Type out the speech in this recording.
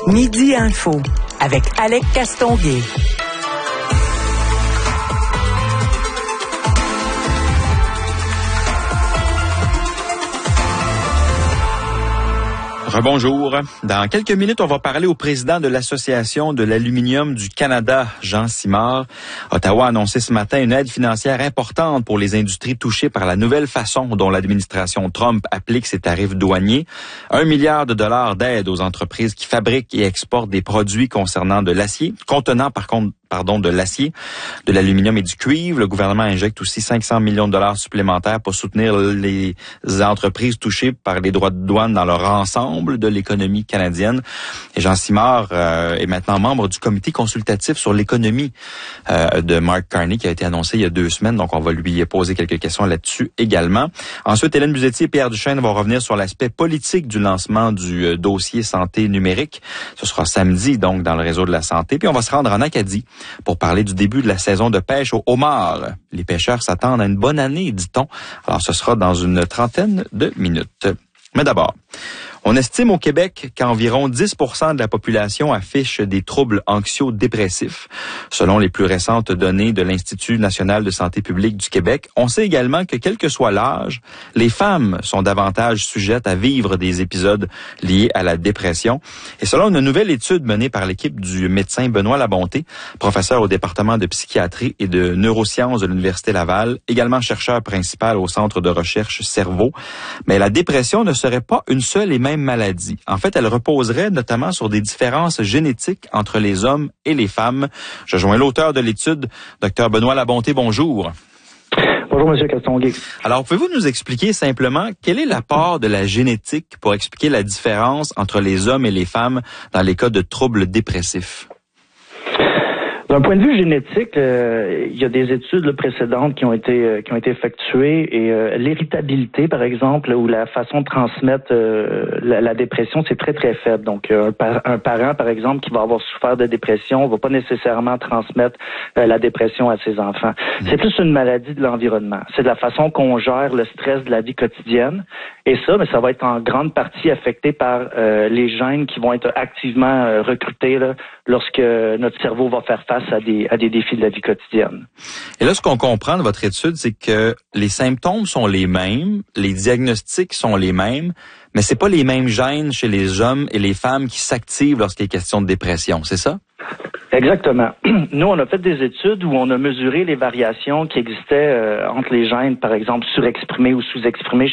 Midi Info avec Alec Castonguay. Rebonjour. Dans quelques minutes, on va parler au président de l'Association de l'aluminium du Canada, Jean Simard. Ottawa a annoncé ce matin une aide financière importante pour les industries touchées par la nouvelle façon dont l'administration Trump applique ses tarifs douaniers. 1 milliard de dollars d'aide aux entreprises qui fabriquent et exportent des produits contenant de l'acier, de l'acier, de l'aluminium et du cuivre. Le gouvernement injecte aussi 500 millions de dollars supplémentaires pour soutenir les entreprises touchées par les droits de douane dans leur ensemble de l'économie canadienne. Et Jean Simard est maintenant membre du comité consultatif sur l'économie de Mark Carney qui a été annoncé il y a 2 semaines. Donc, on va lui poser quelques questions là-dessus également. Ensuite, Hélène Buzzetti et Pierre Duchesne vont revenir sur l'aspect politique du lancement du dossier santé numérique. Ce sera samedi, donc, dans le réseau de la santé. Puis, on va se rendre en Acadie pour parler du début de la saison de pêche au homard. Les pêcheurs s'attendent à une bonne année, dit-on. Alors, ce sera dans une trentaine de minutes. Mais d'abord, on estime au Québec qu'environ 10% de la population affiche des troubles anxio-dépressifs, selon les plus récentes données de l'Institut national de santé publique du Québec. On sait également que, quel que soit l'âge, les femmes sont davantage sujettes à vivre des épisodes liés à la dépression. Et selon une nouvelle étude menée par l'équipe du médecin Benoît Labonté, professeur au département de psychiatrie et de neurosciences de l'Université Laval, également chercheur principal au Centre de recherche Cerveau, mais la dépression ne serait pas une seule et même maladie. En fait, elle reposerait notamment sur des différences génétiques entre les hommes et les femmes. Je joins l'auteur de l'étude, Dr Benoît Labonté. Bonjour. Bonjour, M. Castonguay. Alors, pouvez-vous nous expliquer simplement quel est l'apport de la génétique pour expliquer la différence entre les hommes et les femmes dans les cas de troubles dépressifs? D'un point de vue génétique, il y a des études précédentes qui ont été effectuées et l'irritabilité, par exemple, ou la façon de transmettre la dépression, c'est très très faible. Donc un parent, par exemple, qui va avoir souffert de dépression, va pas nécessairement transmettre la dépression à ses enfants. C'est plus une maladie de l'environnement. C'est de la façon qu'on gère le stress de la vie quotidienne. Et ça, mais ça va être en grande partie affecté par les gènes qui vont être activement recrutés là, lorsque notre cerveau va faire face à des défis de la vie quotidienne. Et là, ce qu'on comprend de votre étude, c'est que les symptômes sont les mêmes, les diagnostics sont les mêmes, mais c'est pas les mêmes gènes chez les hommes et les femmes qui s'activent lorsqu'il est question de dépression, c'est ça? Exactement. Nous, on a fait des études où on a mesuré les variations qui existaient entre les gènes, par exemple, surexprimés ou sous-exprimés